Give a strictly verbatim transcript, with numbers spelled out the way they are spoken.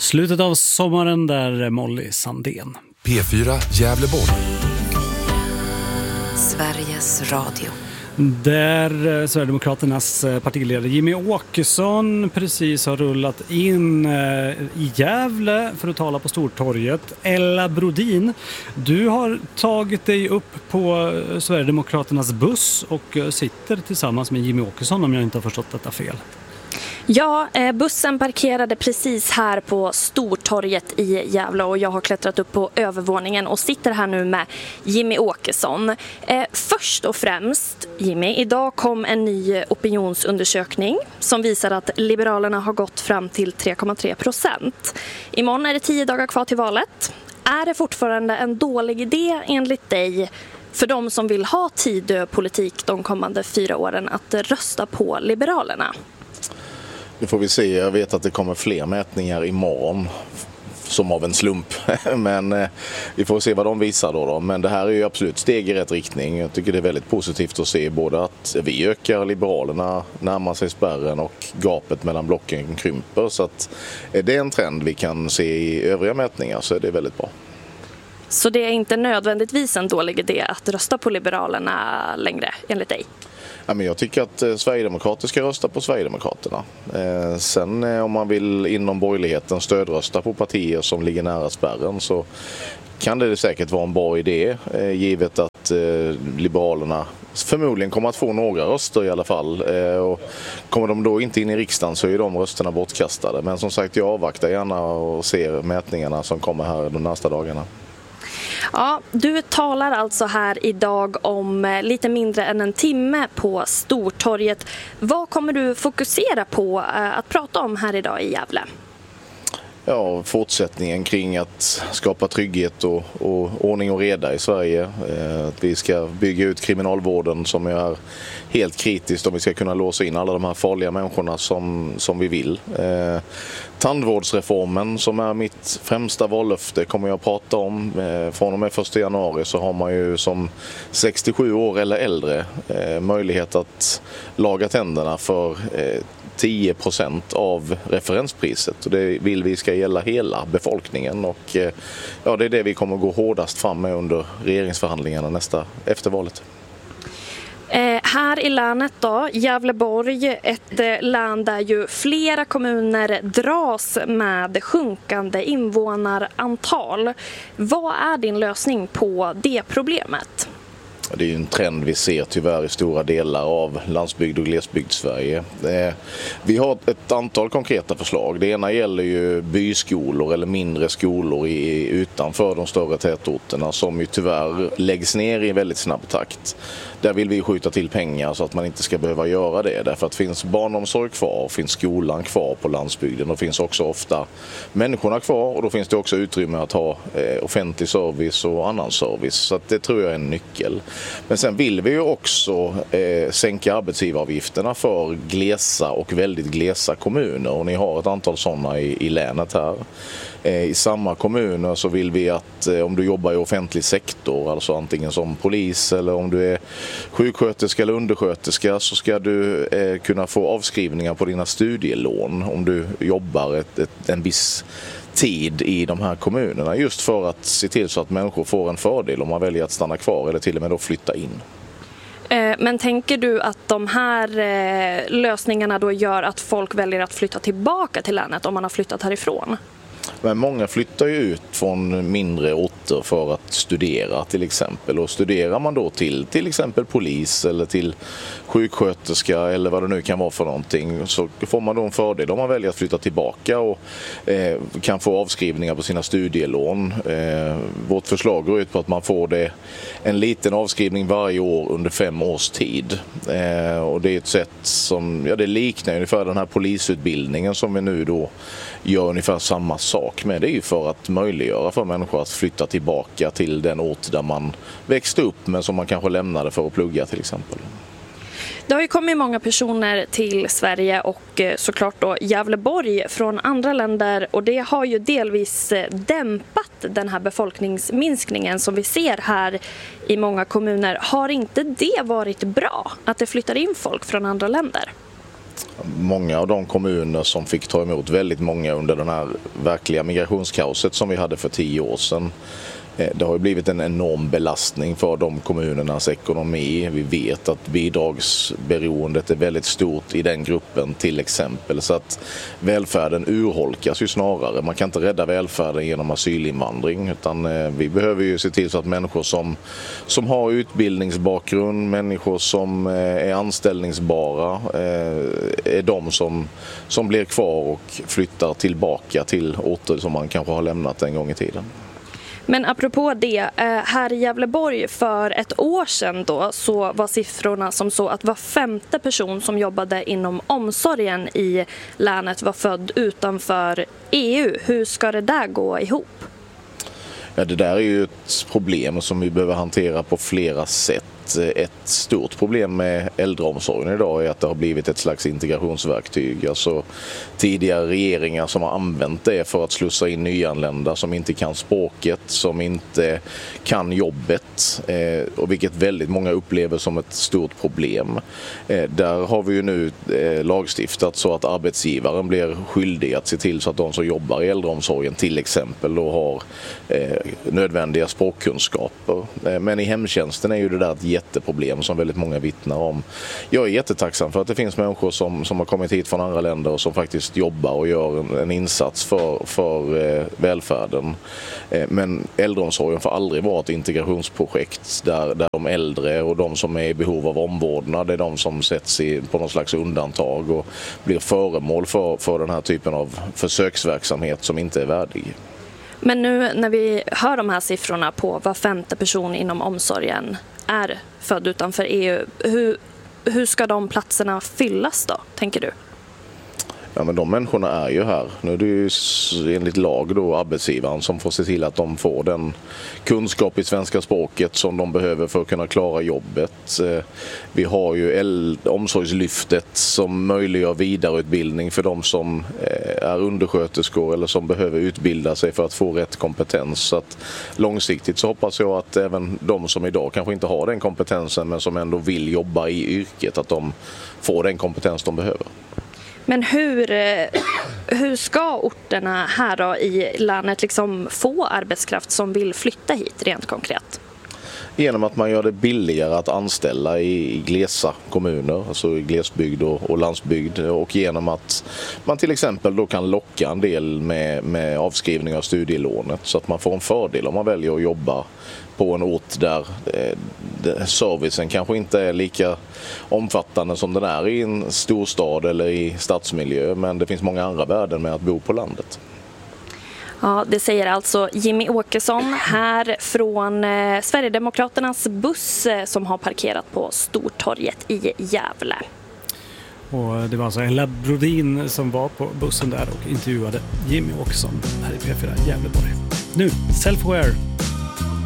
Slutet av sommaren där Molly Sandén. P fyra Gävleborg. Sveriges Radio. Där Sverigedemokraternas partiledare Jimmie Åkesson precis har rullat in i Gävle för att tala på Stortorget. Ella Brodin, du har tagit dig upp på Sverigedemokraternas buss och sitter tillsammans med Jimmie Åkesson, om jag inte har förstått detta fel. Ja, bussen parkerade precis här på Stortorget i Gävle och jag har klättrat upp på övervåningen och sitter här nu med Jimmie Åkesson. Eh, först och främst, Jimmie, idag kom en ny opinionsundersökning som visar att Liberalerna har gått fram till tre komma tre procent. Imorgon är det tio dagar kvar till valet. Är det fortfarande en dålig idé enligt dig för de som vill ha Tidöpolitik de kommande fyra åren att rösta på Liberalerna? Det får vi se. Jag vet att det kommer fler mätningar imorgon som av en slump. Men eh, vi får se vad de visar då, då. Men det här är ju absolut steg i rätt riktning. Jag tycker det är väldigt positivt att se både att vi ökar, Liberalerna närmar sig spärren och gapet mellan blocken krymper. Så att är det en trend vi kan se i övriga mätningar så är det väldigt bra. Så det är inte nödvändigtvis en dålig idé att rösta på Liberalerna längre, enligt dig? Ja, men jag tycker att eh, Sverigedemokrater ska rösta på Sverigedemokraterna. Eh, sen eh, om man vill inom borgerligheten stödrösta på partier som ligger nära spärren så kan det säkert vara en bra idé eh, givet att eh, Liberalerna förmodligen kommer att få några röster i alla fall. Eh, och kommer de då inte in i riksdagen så är de rösterna bortkastade. Men som sagt, jag avvaktar gärna och ser mätningarna som kommer här de nästa dagarna. Ja, du talar alltså här idag om lite mindre än en timme på Stortorget. Vad kommer du fokusera på att prata om här idag i Gävle? Ja, fortsättningen kring att skapa trygghet och, och ordning och reda i Sverige. Eh, att vi ska bygga ut kriminalvården som är helt kritiskt om vi ska kunna låsa in alla de här farliga människorna som, som vi vill. Eh, tandvårdsreformen som är mitt främsta vallöfte kommer jag att prata om. Eh, från och med första januari så har man ju som sextiosju år eller äldre eh, möjlighet att laga tänderna för eh, tio procent av referenspriset och det vill vi ska gälla hela befolkningen och ja, det är det vi kommer gå hårdast fram med under regeringsförhandlingarna nästa efter valet. Eh, här i länet då, Gävleborg, ett eh, län där ju flera kommuner dras med sjunkande invånarantal. Vad är din lösning på det problemet? Det är ju en trend vi ser tyvärr i stora delar av landsbygd och glesbygd Sverige. Vi har ett antal konkreta förslag. Det ena gäller ju byskolor eller mindre skolor i, utanför de större tätorterna som ju tyvärr läggs ner i väldigt snabb takt. Där vill vi skjuta till pengar så att man inte ska behöva göra det. Därför att finns barnomsorg kvar, finns skolan kvar på landsbygden och finns också ofta människorna kvar och då finns det också utrymme att ha eh, offentlig service och annan service. Så att det tror jag är en nyckel. Men sen vill vi ju också eh, sänka arbetsgivaravgifterna för glesa och väldigt glesa kommuner och ni har ett antal sådana i, i länet här. I samma kommuner så vill vi att eh, om du jobbar i offentlig sektor, alltså antingen som polis eller om du är sjuksköterska eller undersköterska så ska du eh, kunna få avskrivningar på dina studielån om du jobbar ett, ett, en viss tid i de här kommunerna just för att se till så att människor får en fördel om man väljer att stanna kvar eller till och med då flytta in. Men tänker du att de här lösningarna då gör att folk väljer att flytta tillbaka till länet om man har flyttat härifrån? Men många flyttar ju ut från mindre orter för att studera till exempel. Och studerar man då till till exempel polis eller till sjuksköterska eller vad det nu kan vara för någonting så får man då en fördel om man väljer att flytta tillbaka och eh, kan få avskrivningar på sina studielån. Eh, vårt förslag går ut på att man får det en liten avskrivning varje år under fem års tid. Eh, och det är ett sätt som, ja det liknar ungefär den här polisutbildningen som vi nu då gör ungefär samma sak med. Det är ju för att möjliggöra för människor att flytta tillbaka till den ort där man växte upp men som man kanske lämnade för att plugga till exempel. Det har ju kommit många personer till Sverige och såklart då Gävleborg från andra länder och det har ju delvis dämpat den här befolkningsminskningen som vi ser här i många kommuner. Har inte det varit bra att det flyttar in folk från andra länder? Många av de kommuner som fick ta emot väldigt många under den här verkliga migrationskaoset som vi hade för tio år sedan. Det har ju blivit en enorm belastning för de kommunernas ekonomi. Vi vet att bidragsberoendet är väldigt stort i den gruppen till exempel. Så att välfärden urholkas ju snarare. Man kan inte rädda välfärden genom asylinvandring. Utan vi behöver ju se till så att människor som, som har utbildningsbakgrund, människor som är anställningsbara är de som, som blir kvar och flyttar tillbaka till orter som man kanske har lämnat en gång i tiden. Men apropå det, här i Gävleborg för ett år sedan då så var siffrorna som så att var femte person som jobbade inom omsorgen i länet var född utanför E U. Hur ska det där gå ihop? Ja, det där är ju ett problem som vi behöver hantera på flera sätt. Ett stort problem med äldreomsorgen idag är att det har blivit ett slags integrationsverktyg. Alltså tidigare regeringar som har använt det för att slussa in nyanlända som inte kan språket, som inte kan jobbet, eh, och vilket väldigt många upplever som ett stort problem. Eh, där har vi ju nu eh, lagstiftat så att arbetsgivaren blir skyldig att se till så att de som jobbar i äldreomsorgen till exempel då har eh, nödvändiga språkkunskaper. Eh, men i hemtjänsten är ju det där ett jätteproblem som väldigt många vittnar om. Jag är jättetacksam för att det finns människor som, som har kommit hit från andra länder och som faktiskt jobbar och gör en, en insats för, för eh, välfärden. Eh, men äldreomsorgen får aldrig vara ett integrationsprojekt där, där de äldre och de som är i behov av omvårdnad är de som sätts i, på någon slags undantag och blir föremål för, för den här typen av försöksverksamhet som inte är värdig. Men nu när vi hör de här siffrorna på var femte person inom omsorgen är född utanför E U, hur, hur ska de platserna fyllas då, tänker du? Ja, men de människorna är ju här. Nu är det ju enligt lag då arbetsgivaren som får se till att de får den kunskap i svenska språket som de behöver för att kunna klara jobbet. Vi har ju omsorgslyftet som möjliggör vidareutbildning för de som är undersköterskor eller som behöver utbilda sig för att få rätt kompetens. Så att långsiktigt så hoppas jag att även de som idag kanske inte har den kompetensen men som ändå vill jobba i yrket, att de får den kompetens de behöver. Men hur, hur ska orterna här då i länet liksom få arbetskraft som vill flytta hit rent konkret? Genom att man gör det billigare att anställa i, i glesa kommuner, alltså i glesbygd och, och landsbygd, och genom att man till exempel då kan locka en del med, med avskrivning av studielånet så att man får en fördel om man väljer att jobba på en ort där, eh, där servicen kanske inte är lika omfattande som den är i en storstad eller i stadsmiljö, men det finns många andra värden med att bo på landet. Ja, det säger alltså Jimmy Åkesson här från eh, Sverigedemokraternas buss eh, som har parkerat på Stortorget i Gävle. Och det var alltså Ella Brodin som var på bussen där och intervjuade Jimmy Åkesson här i P fyra Gävleborg. Nu, Self-Aware.